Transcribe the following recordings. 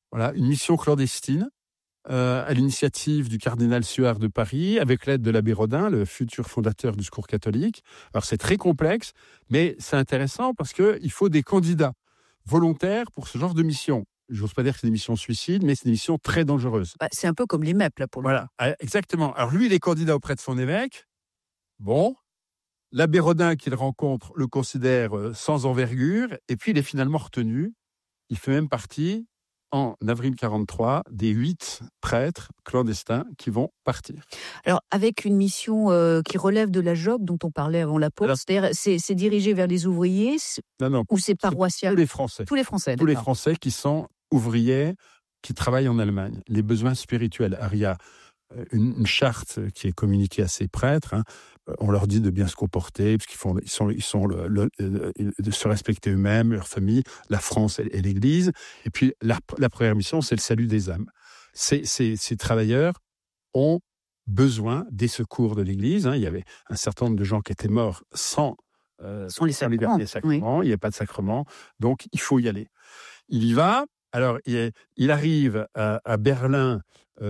Voilà, une mission clandestine à l'initiative du cardinal Suard de Paris, avec l'aide de l'abbé Rodin, le futur fondateur du Secours catholique. Alors c'est très complexe, mais c'est intéressant parce qu'il faut des candidats volontaires pour ce genre de mission. J'ose pas dire que c'est des missions suicides, mais c'est des missions très dangereuses. C'est un peu comme les MEP, là, pour le coup. Voilà, exactement. Alors lui, il est candidat auprès de son évêque. Bon, l'abbé Rodin qu'il rencontre le considère sans envergure, et puis il est finalement retenu. Il fait même partie, en avril 1943, des 8 prêtres clandestins qui vont partir. Alors, avec une mission qui relève de la JOB, dont on parlait avant la pause, c'est-à-dire c'est dirigé vers les ouvriers ou c'est paroissial? Tous les Français. Tous les Français, Tous les Français qui sont ouvriers, qui travaillent en Allemagne. Les besoins spirituels. Alors, il y a une charte qui est communiquée à ces prêtres. On leur dit de bien se comporter, parce qu'ils sont de se respecter eux-mêmes, leur famille, la France et l'Église. Et puis la première mission, c'est le salut des âmes. Ces travailleurs ont besoin des secours de l'Église. Il y avait un certain nombre de gens qui étaient morts sans les sacrements. Oui. Il n'y a pas de sacrement, donc il faut y aller. Il y va. Alors, il arrive à Berlin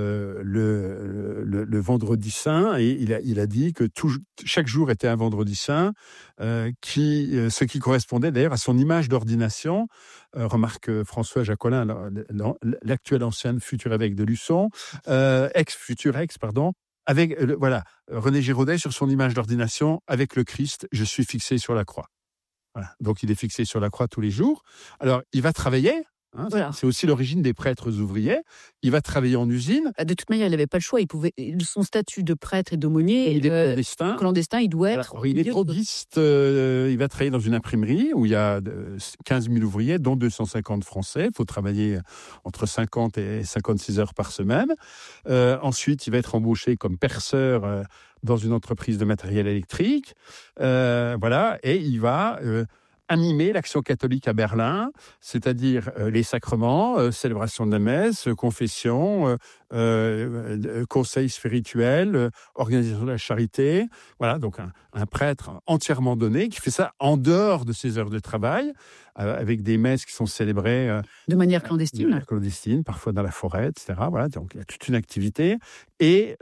le vendredi saint, et il a dit que chaque jour était un vendredi saint, ce qui correspondait d'ailleurs à son image d'ordination. Remarque François Jacolin, l'actuel ancien futur évêque de Luçon, futur ex, avec René Giraudet sur son image d'ordination avec le Christ, je suis fixé sur la croix. Voilà. Donc il est fixé sur la croix tous les jours. Alors il va travailler. C'est aussi l'origine des prêtres ouvriers. Il va travailler en usine. De toute manière, il n'avait pas le choix. Son statut de prêtre et d'aumônier, il est clandestin, il doit être... Alors, il est droguiste. Il va travailler dans une imprimerie où il y a 15 000 ouvriers, dont 250 Français. Il faut travailler entre 50 et 56 heures par semaine. Ensuite, il va être embauché comme perceur dans une entreprise de matériel électrique. Et il va... animer l'action catholique à Berlin, c'est-à-dire les sacrements, célébration de la messe, confession, conseil spirituel, organisation de la charité. Voilà, donc un prêtre entièrement donné qui fait ça en dehors de ses heures de travail, avec des messes qui sont célébrées de manière clandestine. Parfois dans la forêt, etc. Voilà, donc il y a toute une activité. Et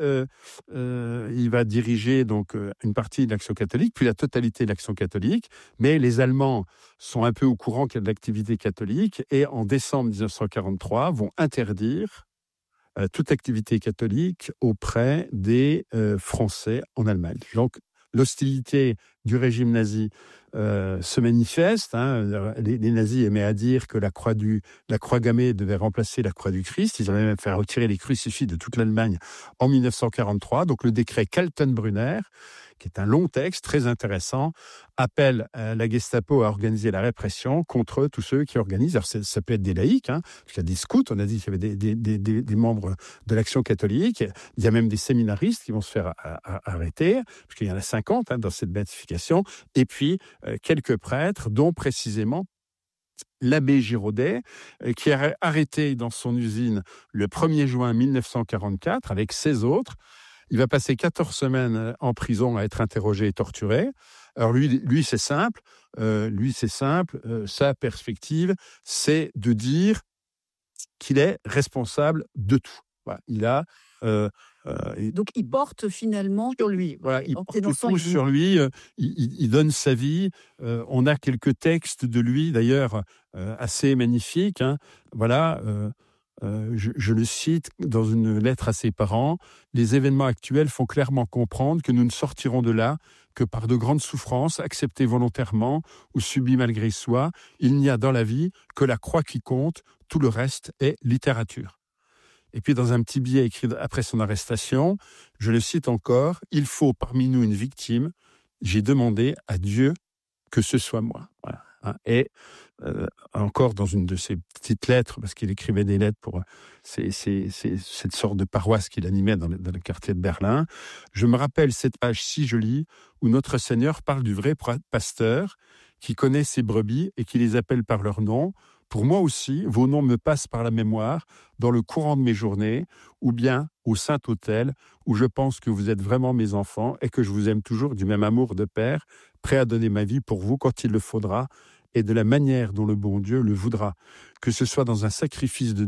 il va diriger donc une partie de l'action catholique, puis la totalité de l'action catholique. Mais les Allemands sont un peu au courant qu'il y a de l'activité catholique, et en décembre 1943 vont interdire toute activité catholique auprès des Français en Allemagne. Donc l'hostilité du régime nazi se manifeste. Les nazis aimaient à dire que la croix gammée devait remplacer la croix du Christ. Ils avaient même fait retirer les crucifix de toute l'Allemagne en 1943. Donc le décret Kaltenbrunner, qui est un long texte très intéressant, appelle la Gestapo à organiser la répression contre tous ceux qui organisent. Alors ça peut être des laïcs, parce qu'il y a des scouts, on a dit qu'il y avait des membres de l'action catholique. Il y a même des séminaristes qui vont se faire arrêter, parce qu'il y en a 50 dans cette béatification. Et puis quelques prêtres, dont précisément l'abbé Giraudet, qui est arrêté dans son usine le 1er juin 1944 avec 16 autres. Il va passer 14 semaines en prison à être interrogé et torturé. Alors lui c'est simple. Sa perspective, c'est de dire qu'il est responsable de tout. Voilà, il a... Donc il porte finalement sur lui. Voilà, il porte tout sur lui. Il donne sa vie. On a quelques textes de lui, d'ailleurs, assez magnifiques. Voilà... Je le cite dans une lettre à ses parents. « Les événements actuels font clairement comprendre que nous ne sortirons de là que par de grandes souffrances, acceptées volontairement ou subies malgré soi. Il n'y a dans la vie que la croix qui compte, tout le reste est littérature. » Et puis dans un petit billet écrit après son arrestation, je le cite encore, « Il faut parmi nous une victime. J'ai demandé à Dieu que ce soit moi. » Voilà. Et encore dans une de ses petites lettres, parce qu'il écrivait des lettres pour cette sorte de paroisse qu'il animait dans le quartier de Berlin, je me rappelle cette page si jolie où notre Seigneur parle du vrai pasteur qui connaît ses brebis et qui les appelle par leur nom. Pour moi aussi, vos noms me passent par la mémoire dans le courant de mes journées, ou bien au Saint-Autel, où je pense que vous êtes vraiment mes enfants et que je vous aime toujours du même amour de père, prêt à donner ma vie pour vous quand il le faudra et de la manière dont le bon Dieu le voudra, que ce soit dans un sacrifice de